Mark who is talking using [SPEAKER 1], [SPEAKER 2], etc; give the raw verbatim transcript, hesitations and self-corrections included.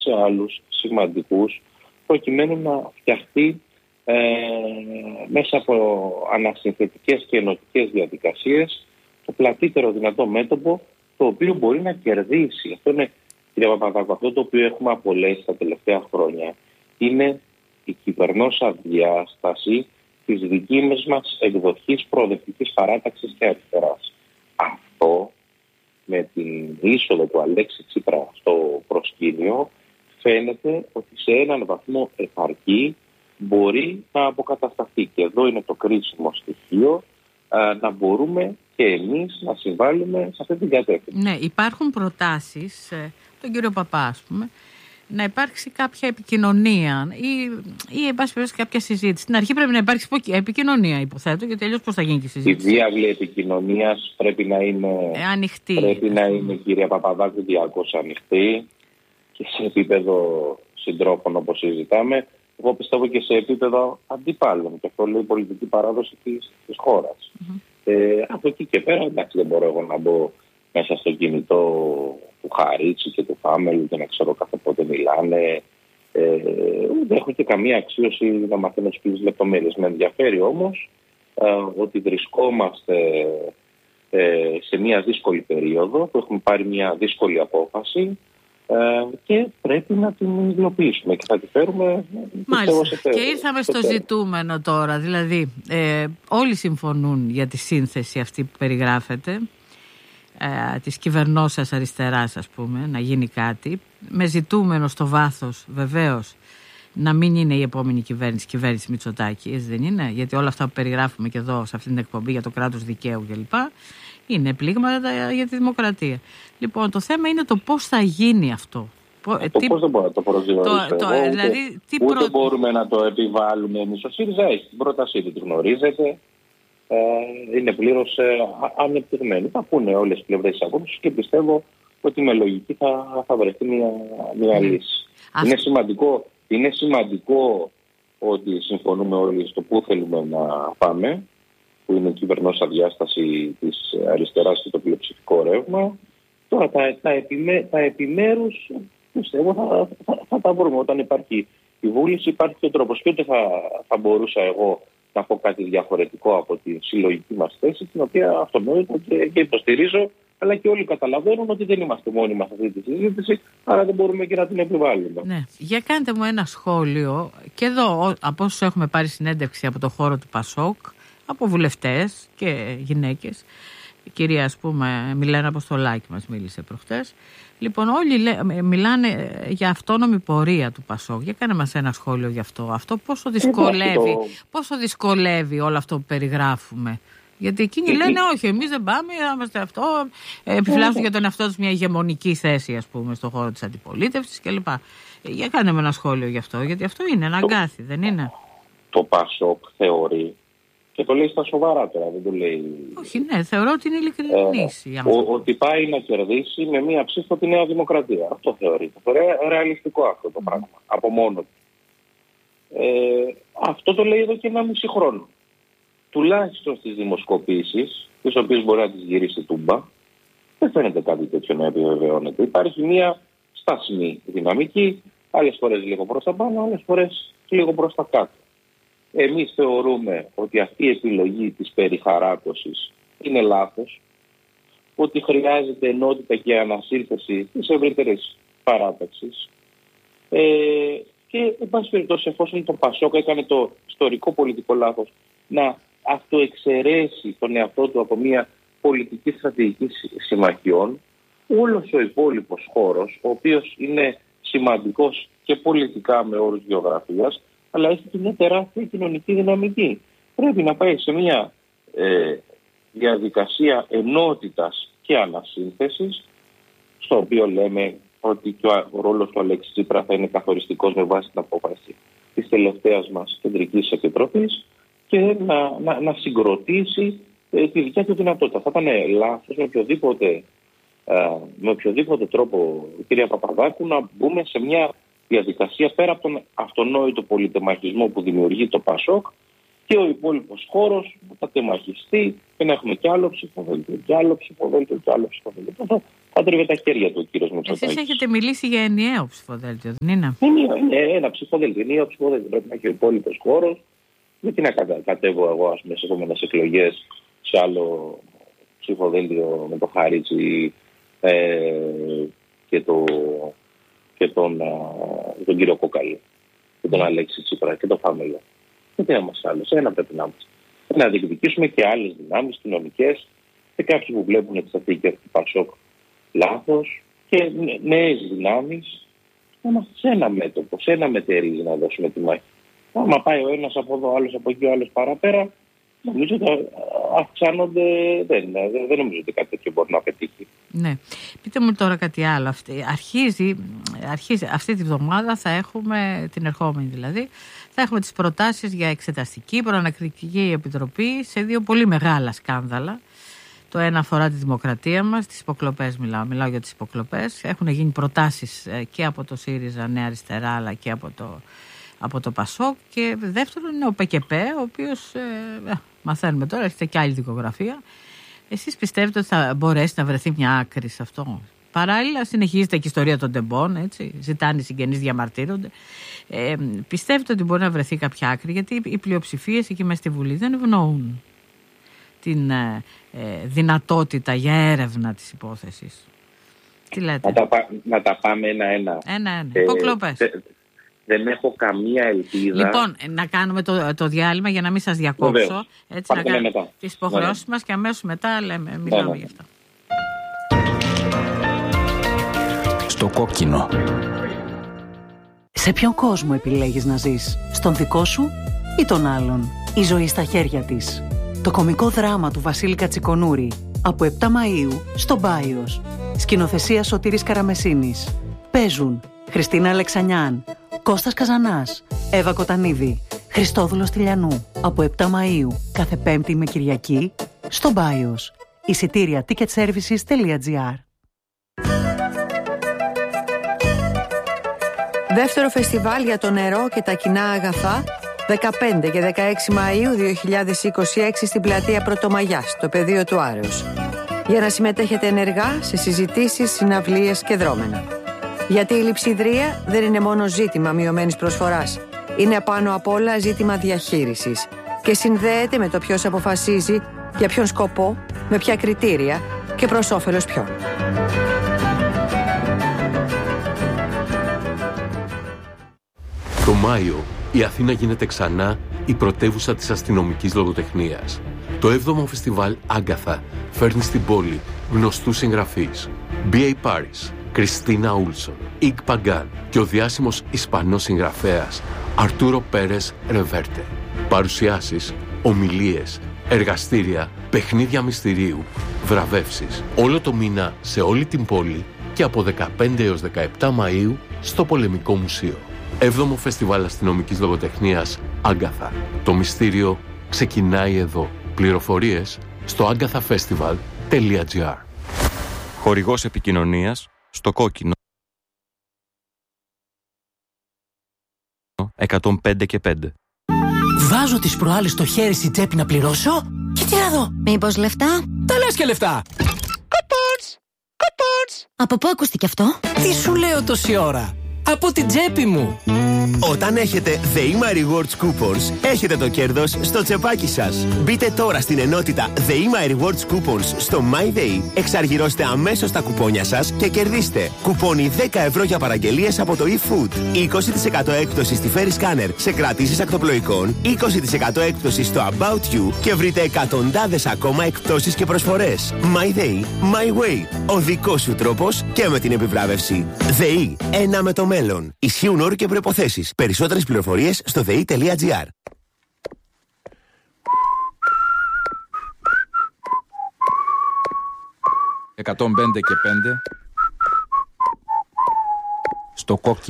[SPEAKER 1] σε άλλους σημαντικούς, προκειμένου να φτιαχτεί ε, μέσα από ανασυνθετικές και ενωτικές διαδικασίες το πλατύτερο δυνατό μέτωπο, το οποίο μπορεί να κερδίσει. Αυτό είναι, κύριε Παπαδάκου, αυτό το οποίο έχουμε απολέσει τα τελευταία χρόνια είναι η κυβερνόσα διάσταση της δικής μας εκδοχής προοδευτικής παράταξης και αριστεράς. Αυτό, με την είσοδο του Αλέξη Τσίπρα στο προσκήνιο, φαίνεται ότι σε έναν βαθμό επαρκή μπορεί να αποκατασταθεί. Και εδώ είναι το κρίσιμο στοιχείο, α, να μπορούμε και εμείς να συμβάλλουμε σε αυτή την κατεύθυνση.
[SPEAKER 2] Ναι, υπάρχουν προτάσεις, ε, τον κύριο Παπά, ας πούμε, να υπάρξει κάποια επικοινωνία ή, ή εν πάση περιπτώσει κάποια συζήτηση. Στην αρχή πρέπει να υπάρξει επικοινωνία, υποθέτω, γιατί αλλιώς πώς θα γίνει και η συζήτηση.
[SPEAKER 1] Η διάβλη επικοινωνίας πρέπει να είναι
[SPEAKER 2] ε, ανοιχτή.
[SPEAKER 1] Πρέπει να είναι, κυρία Παπαδάκου, διαρκώς ανοιχτή και σε επίπεδο συντρόφων, όπως συζητάμε. Εγώ πιστεύω και σε επίπεδο αντιπάλων. Και αυτό λέει η πολιτική παράδοση της, της χώρας. Mm-hmm. Ε, από εκεί και πέρα, εντάξει, δεν μπορώ εγώ να μπω μέσα στο κινητό του Χαρίτσι και του Φάμελου και να ξέρω κάθε πότε μιλάνε. Ε, δεν έχω και καμία αξίωση να μαθαίνω τις λεπτομέρειες. Με ενδιαφέρει όμως ε, ότι βρισκόμαστε ε, σε μια δύσκολη περίοδο, που έχουμε πάρει μια δύσκολη απόφαση ε, και πρέπει να την υλοποιήσουμε και θα τη φέρουμε.
[SPEAKER 2] Μάλιστα.
[SPEAKER 1] Σε
[SPEAKER 2] και ήρθαμε στο ζητούμενο τώρα. Δηλαδή, ε, όλοι συμφωνούν για τη σύνθεση αυτή που περιγράφεται, ε, της κυβερνώσας αριστεράς, ας πούμε, να γίνει κάτι, με ζητούμενο στο βάθος βεβαίως να μην είναι η επόμενη κυβέρνηση, κυβέρνηση Μητσοτάκη, έτσι δεν είναι? Γιατί όλα αυτά που περιγράφουμε και εδώ σε αυτήν την εκπομπή για το κράτος δικαίου κλπ. Είναι πλήγματα για τη δημοκρατία. Λοιπόν, το θέμα είναι το πώς θα γίνει αυτό.
[SPEAKER 1] Το τι... πώς δεν μπορώ να το προσδιορίσω.
[SPEAKER 2] Το,
[SPEAKER 1] εγώ,
[SPEAKER 2] δηλαδή,
[SPEAKER 1] ούτε,
[SPEAKER 2] τι
[SPEAKER 1] ούτε
[SPEAKER 2] προ...
[SPEAKER 1] μπορούμε να το επιβάλλουμε εμείς. Ο ΣΥΡΙΖΑ έχει την πρότασή του, τη γνωρίζετε. Ε, είναι πλήρως ε, ανεπτυγμένη. Θα πούνε όλες τις πλευρές της απόψης και πιστεύω ότι με λογική θα, θα βρεθεί μια, μια mm. λύση. Αυτό... Είναι, σημαντικό, είναι σημαντικό ότι συμφωνούμε όλοι στο πού θέλουμε να πάμε, που είναι η κυβερνόσα διάσταση της αριστεράς και το πλειοψηφικό ρεύμα. Τώρα τα, τα, επιμέ, τα επιμέρους πιστεύω θα, θα, θα τα βρούμε. Όταν υπάρχει η βούληση υπάρχει και ο τρόπος. Και ούτε θα, θα μπορούσα εγώ να πω κάτι διαφορετικό από τη συλλογική μας θέση, την οποία αυτονόητα και, και υποστηρίζω, αλλά και όλοι καταλαβαίνουν ότι δεν είμαστε μόνοι μας αυτή τη συζήτηση, άρα δεν μπορούμε και να την επιβάλλουμε.
[SPEAKER 2] Ναι. Για κάντε μου ένα σχόλιο, και εδώ από όσους έχουμε πάρει συνέντευξη από το χώρο του Πασόκ, από βουλευτές και γυναίκες, η κυρία, ας πούμε, Μιλένα Αποστολάκη μας μίλησε προχτές. Λοιπόν, όλοι λέ, μιλάνε για αυτόνομη πορεία του Πασόκ. Για κάνε μας ένα σχόλιο γι' αυτό. Αυτό πόσο δυσκολεύει, το... πόσο δυσκολεύει όλο αυτό που περιγράφουμε. Γιατί εκείνοι ε, λένε όχι, εμείς δεν πάμε, είμαστε αυτό. Ε, επιφυλάσσουν για τον εαυτό τους μια ηγεμονική θέση, ας πούμε, στον χώρο της αντιπολίτευσης κλπ. Ε, για κάνε με ένα σχόλιο γι' αυτό, γιατί αυτό είναι ένα αγκάθι, δεν είναι?
[SPEAKER 1] Το Πασόκ θεωρεί. Και το λέει στα σοβαρά τώρα, δεν το λέει.
[SPEAKER 2] Όχι, ναι, θεωρώ ότι είναι ειλικρινής. Ε,
[SPEAKER 1] ότι πάει να κερδίσει με μία ψήφο τη Νέα Δημοκρατία. Αυτό θεωρείται. Θεωρεί ρεαλιστικό αυτό το mm. πράγμα. Από μόνο του. Ε, αυτό το λέει εδώ και ένα μισή χρόνο. Τουλάχιστον στις δημοσκοπήσεις, τις οποίες μπορεί να τις γυρίσει τούμπα, δεν φαίνεται κάτι τέτοιο να επιβεβαιώνεται. Υπάρχει μία στάσιμη δυναμική, άλλες φορές λίγο προς τα πάνω, άλλες φορές λίγο προς τα κάτω. Εμείς θεωρούμε ότι αυτή η επιλογή της περιχαράκωσης είναι λάθος, ότι χρειάζεται ενότητα και ανασύνθεση της ευρύτερης παράταξης ε, και, εν πάση περιπτώσει, εφόσον το Πασόκ έκανε το ιστορικό πολιτικό λάθος να αυτοεξαιρέσει τον εαυτό του από μια πολιτική στρατηγική συμμαχιών, όλος ο υπόλοιπος χώρος, ο οποίος είναι σημαντικός και πολιτικά με όρους γεωγραφίας, αλλά έχει και μια τεράστια κοινωνική δυναμική. Πρέπει να πάει σε μια ε, διαδικασία ενότητας και ανασύνθεσης, στο οποίο λέμε ότι και ο ρόλος του Αλέξη Τσίπρα θα είναι καθοριστικός με βάση την απόφαση της τελευταίας μας κεντρικής επιτροπής και να, να, να συγκροτήσει ε, τη δικιά του δυνατότητα. Θα ήταν λάθος με οποιοδήποτε, ε, με οποιοδήποτε τρόπο, κυρία Παπαδάκου, να μπούμε σε μια διαδικασία πέρα από τον αυτονόητο πολυτεμαχισμό που δημιουργεί το Πασόκ και ο υπόλοιπος χώρος θα τεμαχιστεί και να έχουμε κι άλλο ψηφοδέλτιο, κι άλλο ψηφοδέλτιο, κι άλλο ψηφοδέλτιο. θα τρίβε τα χέρια του ο κύριος Μητσοτάκης.
[SPEAKER 2] Εσείς έχετε μιλήσει για ενιαίο ψηφοδέλτιο, δεν είναι?
[SPEAKER 1] Είναι, είναι ένα ψηφοδέλτιο, ενιαίο ψηφοδέλτιο. Πρέπει να έχει ο υπόλοιπος χώρος. Γιατί να κατα, κατέβω εγώ, ας πούμε, σε επόμενες εκλογές σε άλλο ψηφοδέλτιο με το Χαρίτσι ε, και, το, και τον, α, τον κύριο Κόκαλη και τον Αλέξη Τσίπρα και τον Φάμελο. Γιατί να είμαστε άλλος, ένα πρέπει να είμαστε. Να διεκδικήσουμε και άλλες δυνάμεις κοινωνικές και κάποιοι που βλέπουν τη στρατηγική του Πασόκ λάθος και νέες δυνάμεις να είμαστε σε ένα μέτωπο, σε ένα μετερίζει να δώσουμε τη μάχη. Άμα πάει ο ένας από εδώ, ο άλλος από εκεί, ο άλλος παραπέρα, νομίζω ότι αυξάνονται. Δεν, δεν νομίζω ότι κάτι τέτοιο μπορεί να πετύχει.
[SPEAKER 2] Ναι. Πείτε μου τώρα κάτι άλλο. Αυτή, αρχίζει, αρχίζει αυτή τη βδομάδα, θα έχουμε, την ερχόμενη δηλαδή, θα έχουμε τις προτάσεις για εξεταστική προανακριτική επιτροπή σε δύο πολύ μεγάλα σκάνδαλα. Το ένα αφορά τη δημοκρατία μας, τις υποκλοπές μιλάω, μιλάω για τις υποκλοπές. Έχουν γίνει προτάσεις και από το ΣΥΡΙΖΑ Νέα Αριστερά αλλά και από το, από το ΠΑΣΟΚ. Και δεύτερον είναι ο ΠΚΠ, ο οποίος, ε, μαθαίνουμε τώρα, έχετε και άλλη δικογραφία. Εσείς πιστεύετε ότι θα μπορέσει να βρεθεί μια άκρη σε αυτό? Παράλληλα συνεχίζεται και η ιστορία των τεμπών, έτσι, ζητάνε οι συγγενείς, διαμαρτύρονται. Ε, πιστεύετε ότι μπορεί να βρεθεί κάποια άκρη? Γιατί οι πλειοψηφίες εκεί μέσα στη Βουλή δεν ευνοούν την ε, ε, δυνατότητα για έρευνα της υπόθεσης. Τι λέτε?
[SPEAKER 1] Να τα, να τα πάμε ένα-ένα.
[SPEAKER 2] Ένα-ένα. Ε, Υποκλοπές.
[SPEAKER 1] Δε, δεν έχω καμία ελπίδα.
[SPEAKER 2] Λοιπόν, να κάνουμε το, το διάλειμμα για να μην σας διακόψω.
[SPEAKER 1] Βεβαίως.
[SPEAKER 2] Έτσι, να κάνουμε
[SPEAKER 1] μετά
[SPEAKER 2] τις υποχρεώσεις μας και αμέσως μετά λέμε, μιλάμε ναι, ναι. γι' αυτά.
[SPEAKER 3] Στο κόκκινο.
[SPEAKER 4] Σε ποιον κόσμο επιλέγεις να ζεις? Στον δικό σου ή τον άλλον? Η ζωή στα χέρια της. Το κωμικό δράμα του Βασίλη Κατσικονούρη από επτά Μαΐου στο Μπάιος. Σκηνοθεσία Σωτήρης Καραμεσίνης. Παίζουν Χριστίνα Αλεξανιάν, Κώστας Καζανάς, Εύα Κοτανίδη, Χριστόδουλος Τηλιανού. Από επτά Μαΐου κάθε Πέμπτη με Κυριακή στο Μπάιος. Εισιτήρια ticketservices τελεία gr.
[SPEAKER 5] Δεύτερο φεστιβάλ για το νερό και τα κοινά αγαθά, δεκαπέντε και δεκαέξι Μαΐου δύο χιλιάδες είκοσι έξι στην πλατεία Πρωτομαγιάς, στο πεδίο του Άρεως. Για να συμμετέχετε ενεργά σε συζητήσεις, συναυλίες και δρόμενα. Γιατί η λειψιδρία δεν είναι μόνο ζήτημα μειωμένης προσφοράς. Είναι απάνω απ' όλα ζήτημα διαχείρισης και συνδέεται με το ποιος αποφασίζει, για ποιον σκοπό, με ποια κριτήρια και προς όφελος ποιον.
[SPEAKER 6] Το Μάιο, η Αθήνα γίνεται ξανά η πρωτεύουσα της αστυνομικής λογοτεχνίας. Το έβδομο φεστιβάλ Άγκαθα φέρνει στην πόλη γνωστούς συγγραφείς. μπι έι Paris, Κριστίνα Ούλσον, Ικ Παγκάν και ο διάσημος Ισπανός συγγραφέας Αρτούρο Πέρες Ρεβέρτε. Παρουσιάσεις, ομιλίες, εργαστήρια, παιχνίδια μυστηρίου, βραβεύσεις. Όλο το μήνα σε όλη την πόλη και από δεκαπέντε έως δεκαεπτά Μαΐου στο Πολεμικό Μουσείο. Έβδομο φεστιβάλ αστυνομικής λογοτεχνίας Άγκαθα. Το μυστήριο ξεκινάει εδώ. Πληροφορίες στο agathafestival τελεία gr.
[SPEAKER 3] Χορηγός επικοινωνίας στο κόκκινο εκατόν πέντε και πέντε.
[SPEAKER 7] Βάζω τις προάλλες στο χέρι στη τσέπη να πληρώσω και τι να δω?
[SPEAKER 8] Μήπως λεφτά?
[SPEAKER 7] Τα λες και λεφτά! Coupons! Coupons!
[SPEAKER 8] Από πού ακούστηκε αυτό?
[SPEAKER 7] Τι σου λέω τόση ώρα? Από την τσέπη μου!
[SPEAKER 9] Όταν έχετε The Ema Rewards Coupons, έχετε το κέρδος στο τσεπάκι σας. Μπείτε τώρα στην ενότητα The Ema Rewards Coupons στο MyDay, εξαργυρώστε αμέσως τα κουπόνια σας και κερδίστε κουπόνι δέκα ευρώ για παραγγελίες από το eFood, είκοσι τοις εκατό έκπτωση στη Ferry Scanner σε κρατήσεις ακτοπλοϊκών, είκοσι τοις εκατό έκπτωση στο About You και βρείτε εκατοντάδες ακόμα εκπτώσεις και προσφορές. MyDay, My Way, ο δικός σου τρόπος και με την επιβράβευση. ΔΕΗ, ένα με το μέλλον. Ισχύουν όροι και προϋποθέσεις. Περισσότερες πληροφορίες στο δε ι τελεία τζι άρ.
[SPEAKER 3] εκατόν πέντε και πέντε στο κόκκινο.